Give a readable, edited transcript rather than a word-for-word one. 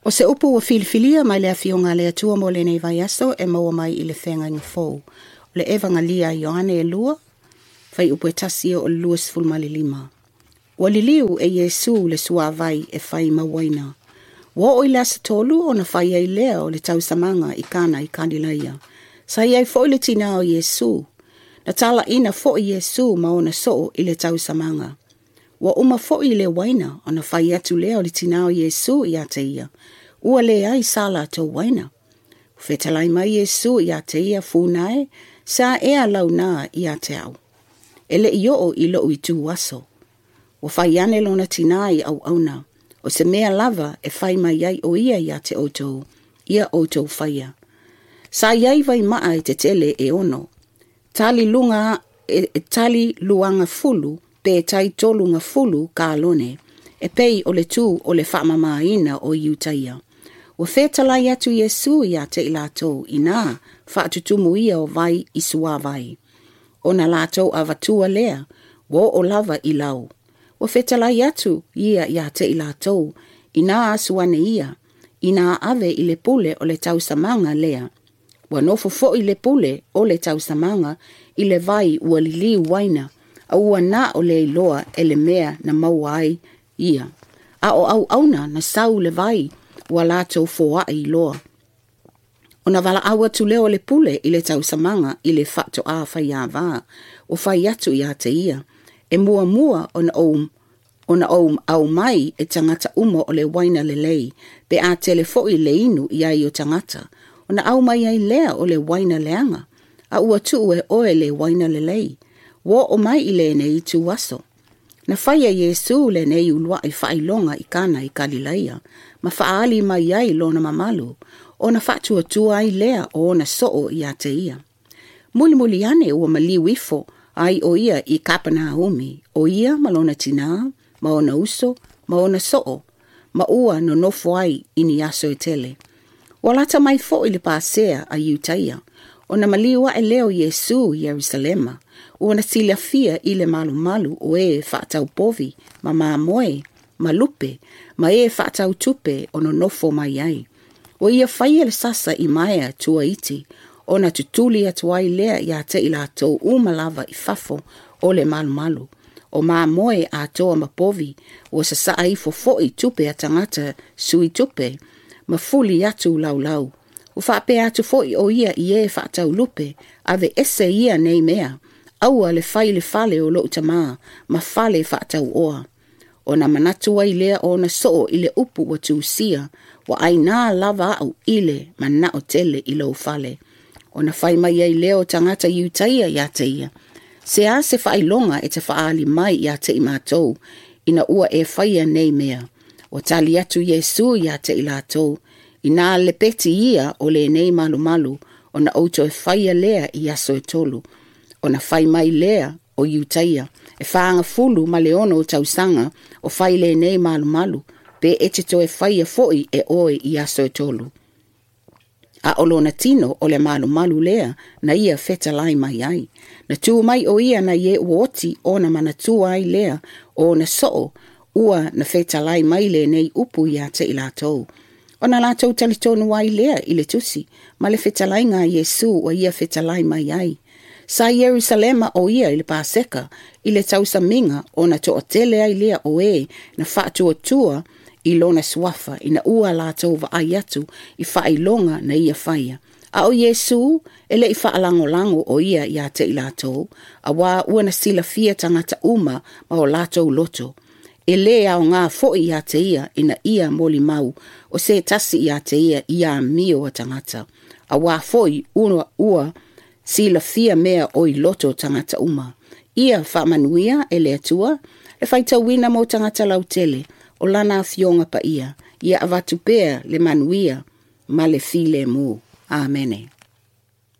O se upu wa filifilia mai le afionga le atua mo le nei vai aso e maua mai i le whenga inga fōu. O le evanga lia Ioane e lua, fai upu e tasia o le lua sifulmali lima. Wa liliu e Yesu le sua vai e fai mawaina. Wa o i le asa tolu o na fai ai lea o le tau samanga i kana i kandilaia. Sa iai fo i le tina o Yesu. Na tala ina fo i Yesu ma o na soo i le tau samanga. Wa uma fo i le waina o na fai atu lea o le tina o Yesu i ate ia. Ua le ai sala to waina. Fetalai mai Yesu i ate ia funae, sa ea lau na i ate au. Ele i o ilo i tu waso. Wa fai ane lona tinai au auna. O se mea lava e fai mai ai o ia i ate oto. Ia oto faia. Sa iai vai maa e te tele e ono. Tali luanga fulu, pe tai tolunga fulu ka alone. E pei o le tu o le whamama ina o iutaia. Wa fetalai atu Yesu i ate i lato ina whaatutumu ia o vai i sua vai. O na lato avatua lea, wo o lava i lau. Wa fetalai atu ia i ate i lato ina asuane ia, ina ave i le pule o le tau samanga lea. Wa nofo fo i le pule o le tau samanga i le vai ua lili waina, a ua na o le iloa e le mea na mauai ia. A o au auna na sau le vai ua lato foa i loa. O na wala awa tu leo le pule i le tau samanga i le fato a fai a vaa, o fai atu i ate ia. E mua mua o na au mai e tangata umo o le waina le lei, pe a telefo i le inu i ai o tangata. O na au mai ai lea o le waina leanga, a ua tu e oe le waina le lei. Wo o mai i le nei tu waso. Na faya Yesu le nei ulua i whailonga i kana i Galileia, ma whaali mai ai lona mamalu, o na whatua tua ai lea o na soo i ate ia. Muli ane ua maliwifo ai o ia i Kapernaumi, o ia malona tina, ma ona uso, ma ona soo, ma ua no nofo ai ini aso e tele. Walata mai fo i le pasea a Iutaia, o na maliwa e leo Yesu i Jerusalema, ua na silafia i le malu o e whaatau povi, ma maamoe, ma lupe, ma e whaatau tupe o no nofo mai ai. O ia whaia le sasa i maea tua iti, o na tutuli atuai lea i ate i la tau umalava i fafo o le malu. O maamoe a toa mapovi, o sa saa i fofoi tupe a tangata sui tupe, ma fuli atu lau. O whape atu foi o ia i e whaatau lupe, ave ese ia nei mea, aua le whai le fale o loo tamaa, ma fale whaatau oa. O na manatua i lea o na soo i le upu wa tuusia, wa ai nā lava au ile ma na o tele i lau fale. O na whai mai ai leo tangata Iutaia i ate ia. Se a se whai longa e te whaali mai i ate i mātou, ina ua e whaia nei mea. O tali atu Yesu i ate i lātou, ina le peti ia o le nei malu, o na auto e whaia lea i aso e tolu. O na whai mai lea o Iutaia, e whaanga fulu ma leono o tausanga o whai le nei malu, pe e te to e whaia foi e oe i aso e tolu. A olona tino o le malu lea na ia fetalai mai ai. Na tuu mai o ia na ie uoti o na manatua ai lea o na soo ua na fetalai mai le nei upu i ate i lātou. O na lātou talitonu ai lea i le tusi, ma le fetalai ngā Yesu o ia fetalai mai ai. Sa Jerusalema o ia i le Paseka, i le tausaminga o na to o tele ai lea o e na whaatua tua i lona swafa ina ua lātou wa ai atu i whailonga na ia whaia. A o Yesu, ele i whaalango o ia i ate i lātou, a wā ua na sila fia tangata uma ma o lātou loto. E le au ngā foi i ate ia ina ia moli mau o se tasi i ate ia mio a tangata. A wā foi ua sila fia mea o i loto tangata uma. Ia whamanuia e le atua, e whaita wina mo tangata lautele, o lana fionga pa ia avatu pea le manuia ma le file mu. Amene.